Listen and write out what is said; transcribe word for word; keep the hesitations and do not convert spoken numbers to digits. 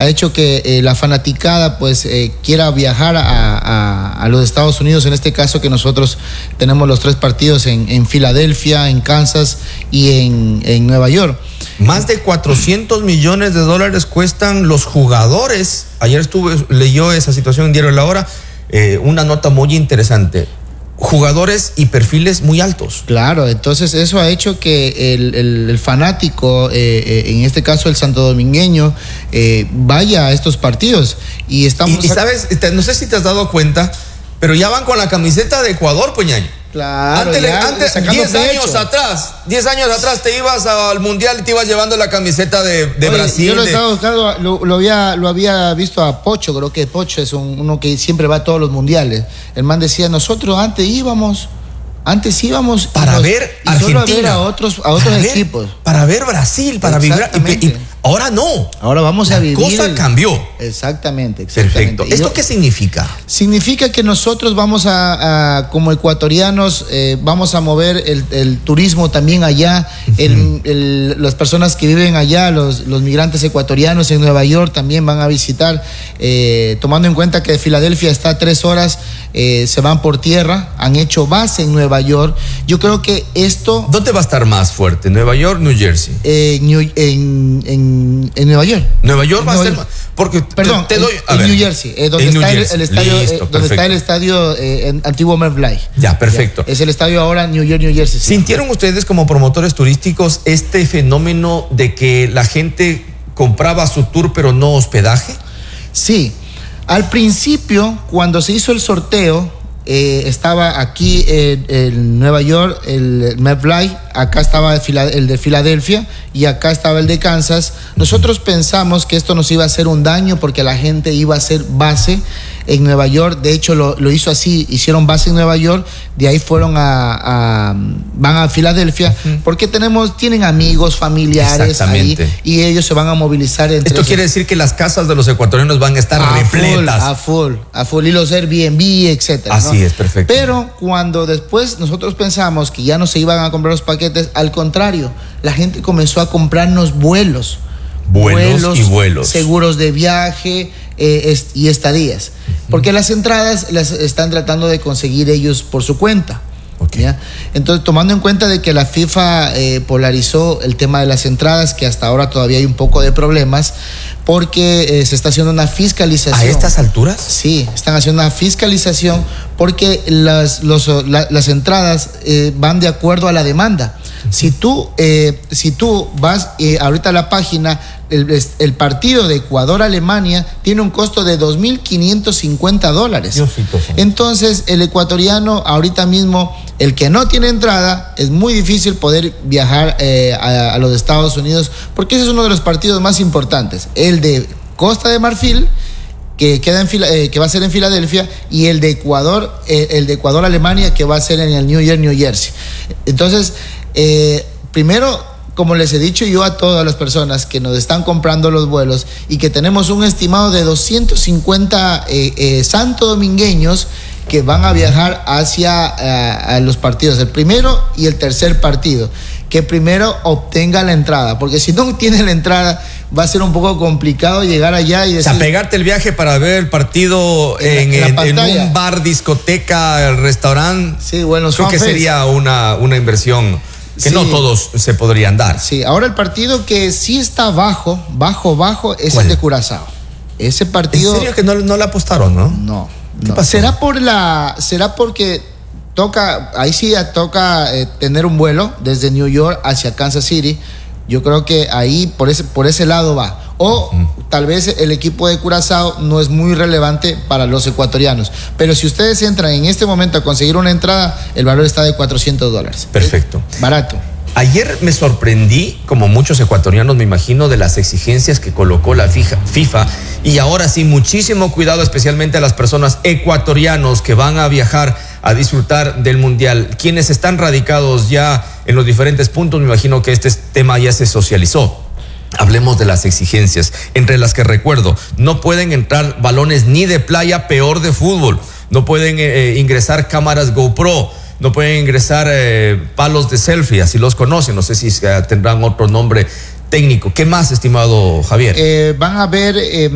ha hecho que eh, la fanaticada pues eh, quiera viajar a, a, a los Estados Unidos, en este caso que nosotros tenemos los tres partidos en, en Filadelfia, en Kansas y en, en Nueva York. Más de cuatrocientos millones de dólares cuestan los jugadores. Ayer estuve, leyó esa situación en Diario La Hora, eh, una nota muy interesante. Jugadores y perfiles muy altos. Claro, entonces eso ha hecho que el, el, el fanático, eh, eh, en este caso el santodomingueño, eh, vaya a estos partidos. Y estamos... Y, y sabes, te, no sé si te has dado cuenta, pero ya van con la camiseta de Ecuador, Puñaño. Claro, antes, ya, antes diez años atrás, diez años atrás te ibas al mundial y te ibas llevando la camiseta de, de Oye, Brasil. Yo lo, de... estaba buscando, lo, lo, había, lo había visto a Pocho, creo que Pocho es un, uno que siempre va a todos los mundiales. El man decía, nosotros antes íbamos, antes íbamos para nos, ver y Argentina, solo a ver a otros, a otros para equipos. Ver, para ver Brasil, para vibrar. Y, y, ahora no. Ahora vamos la a vivir. La cosa cambió. Exactamente, exactamente. Perfecto. ¿Esto yo, qué significa? Significa que nosotros vamos a, a como ecuatorianos, eh, vamos a mover el, el turismo también allá. Uh-huh. el, el, las personas que viven allá, los, los migrantes ecuatorianos en Nueva York también van a visitar, eh, tomando en cuenta que de Filadelfia está a tres horas, eh, se van por tierra, han hecho base en Nueva York. Yo creo que esto... ¿Dónde va a estar más fuerte? ¿Nueva York, New Jersey? Eh, New, en, en, en Nueva York. Nueva York va Nueva a estar más... Porque Perdón, te, te doy, a en ver, New Jersey, eh, donde, está New el, el estadio, Listo, eh, donde está el estadio eh, en, antiguo MetLife. Ya, perfecto. Ya, es el estadio ahora New York, New Jersey. Sí. ¿Sintieron ustedes como promotores turísticos este fenómeno de que la gente compraba su tour pero no hospedaje? Sí. Al principio, cuando se hizo el sorteo, eh, estaba aquí en, en Nueva York el MetLife, acá estaba el de Filadelfia y acá estaba el de Kansas. Nosotros pensamos que esto nos iba a hacer un daño porque la gente iba a hacer base en Nueva York. De hecho lo, lo hizo así, hicieron base en Nueva York, de ahí fueron a, a van a Filadelfia, uh-huh. porque tenemos, tienen amigos, familiares ahí y ellos se van a movilizar entre Esto esos... quiere decir que las casas de los ecuatorianos van a estar a repletas. Full, a full, a full, y los Airbnb, etcétera. Así ¿no? es, perfecto. Pero cuando después nosotros pensamos que ya no se iban a comprar los paquetes, al contrario, la gente comenzó a comprarnos vuelos. Vuelos, vuelos y vuelos. Seguros de viaje eh, est y estadías. Uh-huh. Porque las entradas las están tratando de conseguir ellos por su cuenta. Okay. ¿Ya? Entonces, tomando en cuenta de que la FIFA eh, polarizó el tema de las entradas, que hasta ahora todavía hay un poco de problemas, porque eh, se está haciendo una fiscalización. ¿A estas alturas? Sí, están haciendo una fiscalización porque las, los, la, las entradas eh, van de acuerdo a la demanda. Si tú, eh, si tú vas eh, ahorita a la página, el, el partido de Ecuador-Alemania tiene un costo de dos mil quinientos cincuenta dólares. Diosito, sí. Entonces, el ecuatoriano ahorita mismo, el que no tiene entrada, es muy difícil poder viajar eh, a, a los Estados Unidos, porque ese es uno de los partidos más importantes. El de Costa de Marfil, que queda en Fila, eh, que va a ser en Filadelfia, y el de Ecuador, eh, el de Ecuador-Alemania, que va a ser en el New York, New Jersey. Entonces, eh, primero, como les he dicho yo a todas las personas que nos están comprando los vuelos y que tenemos un estimado de doscientos cincuenta eh, eh, santodomingueños que van a viajar hacia uh, a los partidos, el primero y el tercer partido, que primero obtenga la entrada, porque si no tiene la entrada va a ser un poco complicado llegar allá y decir... O sea, pegarte el viaje para ver el partido en, en, en, en un bar, discoteca, restaurante. Sí, bueno, creo que sería una, una inversión que sí, no todos se podrían dar. Sí, ahora el partido que sí está bajo, bajo, bajo, es ¿cuál? El de Curazao. Ese partido... ¿En serio que no, no le apostaron, no? No. ¿Qué no. pasó? ¿Será por la, será porque toca, ahí sí toca eh, tener un vuelo desde New York hacia Kansas City? Yo creo que ahí por ese, por ese lado va. O uh-huh. tal vez el equipo de Curazao no es muy relevante para los ecuatorianos. Pero si ustedes entran en este momento a conseguir una entrada, el valor está de cuatrocientos dólares. Perfecto. Es barato. Ayer me sorprendí, como muchos ecuatorianos me imagino, de las exigencias que colocó la FIFA. Y ahora sí, muchísimo cuidado, especialmente a las personas ecuatorianos que van a viajar a disfrutar del Mundial. Quienes están radicados ya en los diferentes puntos, me imagino que este tema ya se socializó. Hablemos de las exigencias, entre las que recuerdo, no pueden entrar balones ni de playa, peor de fútbol. No pueden eh, ingresar cámaras GoPro. No pueden ingresar eh, palos de selfie, así los conocen. No sé si eh, tendrán otro nombre técnico. ¿Qué más, estimado Javier? Eh, van a ver... Eh,